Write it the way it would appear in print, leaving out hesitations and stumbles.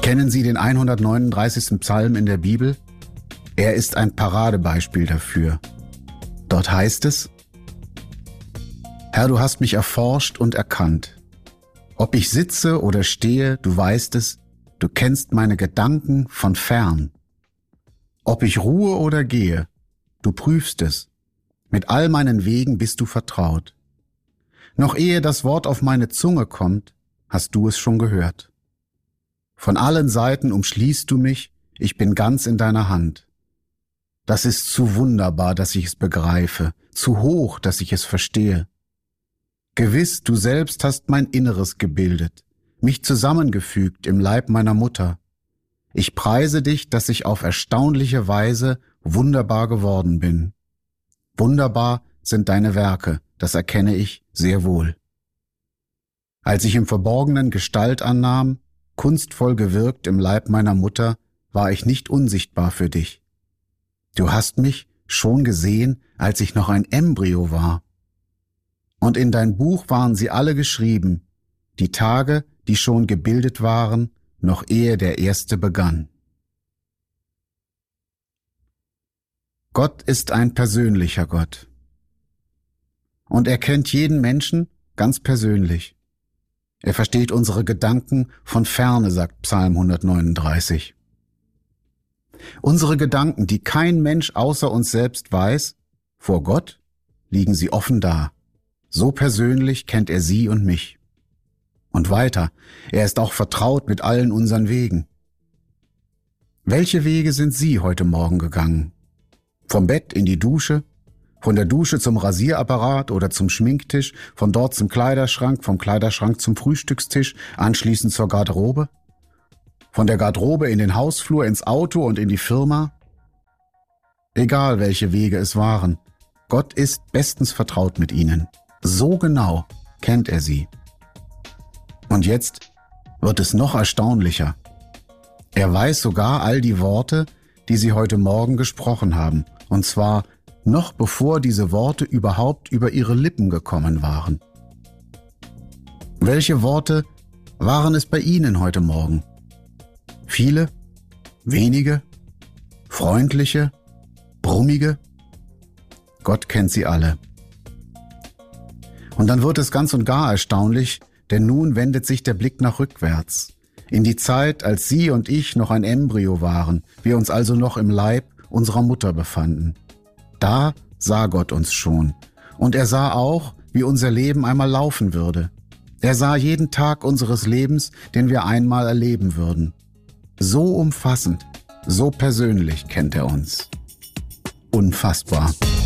Kennen Sie den 139. Psalm in der Bibel? Er ist ein Paradebeispiel dafür. Dort heißt es: Herr, du hast mich erforscht und erkannt. Ob ich sitze oder stehe, du weißt es, du kennst meine Gedanken von fern. Ob ich ruhe oder gehe, du prüfst es. Mit all meinen Wegen bist du vertraut. Noch ehe das Wort auf meine Zunge kommt, hast du es schon gehört. Von allen Seiten umschließt du mich, ich bin ganz in deiner Hand. Das ist zu wunderbar, dass ich es begreife, zu hoch, dass ich es verstehe. Gewiss, du selbst hast mein Inneres gebildet, mich zusammengefügt im Leib meiner Mutter. Ich preise dich, dass ich auf erstaunliche Weise wunderbar geworden bin. Wunderbar sind deine Werke, das erkenne ich sehr wohl. Als ich im Verborgenen Gestalt annahm, kunstvoll gewirkt im Leib meiner Mutter, war ich nicht unsichtbar für dich. Du hast mich schon gesehen, als ich noch ein Embryo war. Und in dein Buch waren sie alle geschrieben, die Tage, die schon gebildet waren, noch ehe der erste begann. Gott ist ein persönlicher Gott. Und er kennt jeden Menschen ganz persönlich. Er versteht unsere Gedanken von ferne, sagt Psalm 139. Unsere Gedanken, die kein Mensch außer uns selbst weiß, vor Gott liegen sie offen da. So persönlich kennt er sie und mich. Und weiter, er ist auch vertraut mit allen unseren Wegen. Welche Wege sind Sie heute Morgen gegangen? Vom Bett in die Dusche, von der Dusche zum Rasierapparat oder zum Schminktisch, von dort zum Kleiderschrank, vom Kleiderschrank zum Frühstückstisch, anschließend zur Garderobe? Von der Garderobe in den Hausflur, ins Auto und in die Firma? Egal welche Wege es waren, Gott ist bestens vertraut mit ihnen. So genau kennt er sie. Und jetzt wird es noch erstaunlicher. Er weiß sogar all die Worte, die Sie heute Morgen gesprochen haben, und zwar noch bevor diese Worte überhaupt über Ihre Lippen gekommen waren. Welche Worte waren es bei Ihnen heute Morgen? Viele? Wenige? Freundliche? Brummige? Gott kennt sie alle. Und dann wird es ganz und gar erstaunlich, denn nun wendet sich der Blick nach rückwärts, in die Zeit, als Sie und ich noch ein Embryo waren, wir uns also noch im Leib unserer Mutter befanden. Da sah Gott uns schon, und er sah auch, wie unser Leben einmal laufen würde. Er sah jeden Tag unseres Lebens, den wir einmal erleben würden. So umfassend, so persönlich kennt er uns. Unfassbar.